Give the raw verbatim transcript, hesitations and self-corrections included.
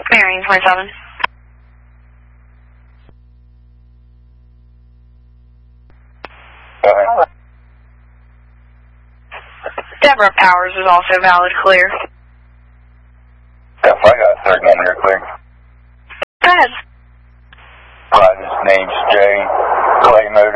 Marion twenty-seven. Go ahead. Deborah Powers is also valid clear. Yep, I got a third number here clear. Go ahead. Right, his name's Jay. Clay Motor.